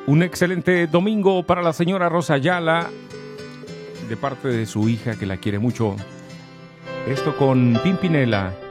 Un excelente domingo para la señora Rosa Ayala, de parte de su hija que la quiere mucho. Esto con Pimpinela